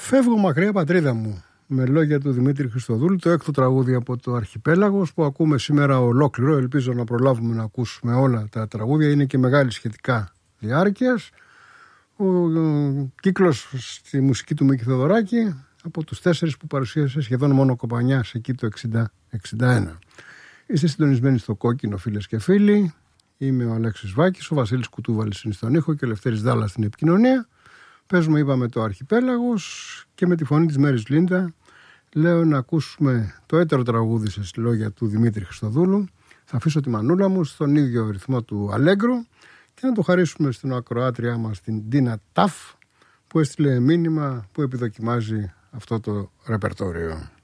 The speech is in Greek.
Φεύγω μακριά πατρίδα μου, με λόγια του Δημήτρη Χριστοδούλου, το έκτο τραγούδι από το Αρχιπέλαγος που ακούμε σήμερα ολόκληρο. Ελπίζω να προλάβουμε να ακούσουμε όλα τα τραγούδια, είναι και μεγάλη σχετικά διάρκειας. Ο κύκλος στη μουσική του Μίκη Θεοδωράκη, από τους 4 που παρουσίασε σχεδόν μόνο Κοπανιάς εκεί το 60-61. Είστε συντονισμένοι στο Κόκκινο, φίλες και φίλοι. Είμαι ο Αλέξης Βάκης, ο Βασίλης Κουτούβαλης είναι στον ήχο και ο Λευτέρης Δάλλας στην επικοινωνία. Παίζουμε, είπαμε, το Αρχιπέλαγος και με τη φωνή της Μέρης Λίντα λέω να ακούσουμε το έτερο τραγούδι σε λόγια του Δημήτρη Χριστοδούλου. Θα αφήσω τη μανούλα μου στον ίδιο ρυθμό του Αλέγκρο και να το χαρίσουμε στην ακροάτριά μας την Ντίνα Ταφ που έστειλε μήνυμα που επιδοκιμάζει αυτό το ρεπερτόριο.